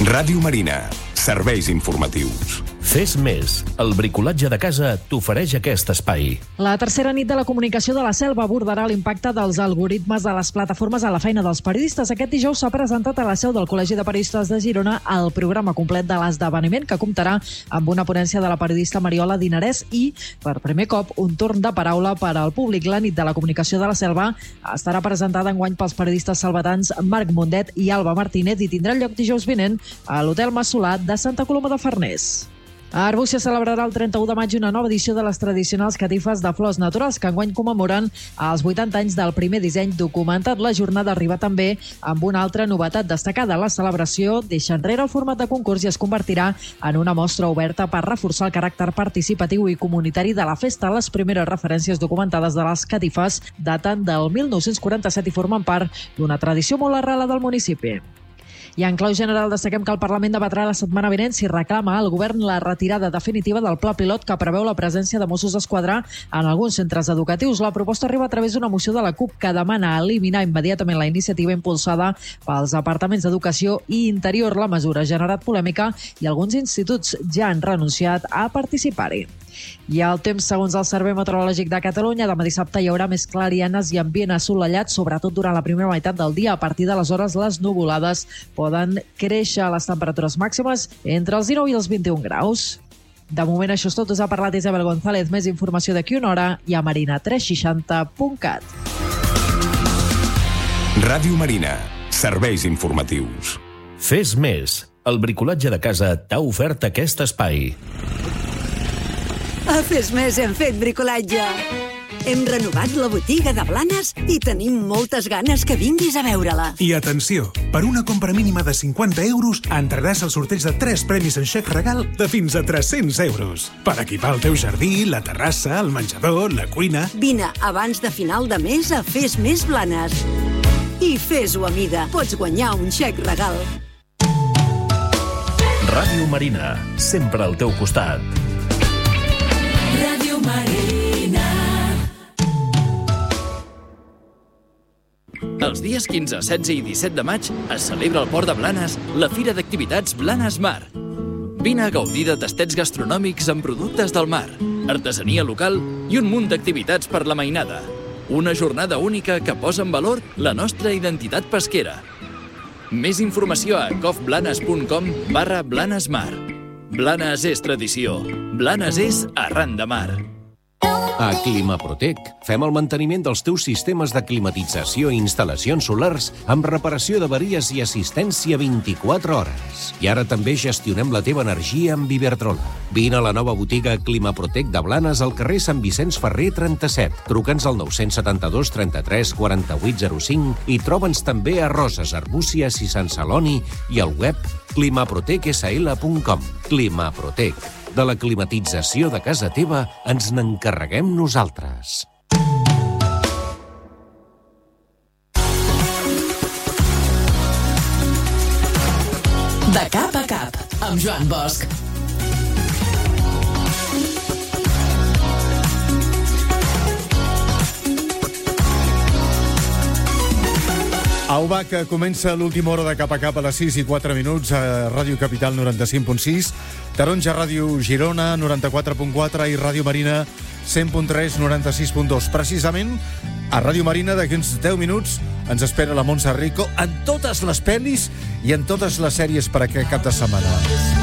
Ràdio Marina. Serveis informatius. Fes més. El bricolatge de casa t'ofereix aquest espai. La tercera nit de la comunicació de la Selva abordarà l'impacte dels algoritmes de les plataformes a la feina dels periodistes. Aquest dijous s'ha presentat a la seu del Col·legi de Periodistes de Girona el programa complet de l'esdeveniment, que comptarà amb una ponència de la periodista Mariola Dinarès i, per primer cop, un torn de paraula per al públic. La nit de la comunicació de la Selva estarà presentada enguany pels periodistes salvatans Marc Mundet i Alba Martínez i tindrà lloc dijous vinent a l'Hotel Massolà de Santa Coloma de Farners. A Arbúcies celebrarà el 31 de maig una nova edició de les tradicionals catifes de flors naturals que enguany commemoren els 80 anys del primer disseny documentat. La jornada arriba també amb una altra novetat destacada. La celebració deixa enrere el format de concurs i es convertirà en una mostra oberta per reforçar el caràcter participatiu i comunitari de la festa. Les primeres referències documentades de les catifes daten del 1947 i formen part d'una tradició molt arrelada del municipi. I en clau general destaquem que el Parlament debatrà la setmana vinent si reclama al govern la retirada definitiva del pla pilot que preveu la presència de Mossos d'Esquadra en alguns centres educatius. La proposta arriba a través d'una moció de la CUP que demana eliminar immediatament la iniciativa impulsada pels departaments d'Educació i Interior. La mesura ha generat polèmica i alguns instituts ja han renunciat a participar-hi. I el temps, segons el Servei Meteorològic de Catalunya, demà dissabte hi haurà més clarianes i ambient assolellat, sobretot durant la primera meitat del dia. A partir d'aleshores, les nuvolades poden créixer. Les temperatures màximes entre els 19 i els 21 graus. De moment, això és tot. Us ha parlat Isabel González. Més informació d'aquí una hora i a marina360.cat. Ràdio Marina. Serveis informatius. Fes més. El bricolatge de casa t'ha ofert aquest espai. A Fes Més hem fet bricolatge. Hem renovat la botiga de Blanes i tenim moltes ganes que vinguis a veure-la. I atenció, per una compra mínima de 50 euros entraràs al sorteig de 3 premis en xec regal de fins a 300 euros. Per equipar el teu jardí, la terrassa, el menjador, la cuina... Vine abans de final de mes a Fes Més Blanes. I fes-ho a mida. Pots guanyar un xec regal. Ràdio Marina, sempre al teu costat. Ràdio Marina. Els dies 15, 16 i 17 de maig es celebra al Port de Blanes la Fira d'Activitats Blanes Mar. Vine a gaudir de tastets gastronòmics amb productes del mar, artesania local i un munt d'activitats per la mainada. Una jornada única que posa en valor la nostra identitat pesquera. Més informació a cofblanes.com/blanesmar. Blanes és tradició. Blanes és arran de mar. A Climaprotec fem el manteniment dels teus sistemes de climatització i instal·lacions solars amb reparació d'averies i assistència 24 hores. I ara també gestionem la teva energia amb Iberdrola. Vine a la nova botiga Climaprotec de Blanes al carrer Sant Vicenç Ferrer 37. Truca'ns al 972 33 48 05 i troba'ns també a Roses, Arbúcies i Sant Celoni i al web climaprotecsl.com. Climaprotec. De la climatització de casa teva ens n'encarreguem nosaltres. De cap a cap, amb Joan Bosch. Au va, que comença l'última hora de Cap a Cap a les 6 i 4 minuts a Ràdio Capital 95.6, Taronja Ràdio Girona 94.4 i Ràdio Marina 100.3, 96.2. Precisament, a Ràdio Marina d'aquí uns 10 minuts ens espera la Montse Rico en totes les pel·lis i en totes les sèries per aquest cap de setmana.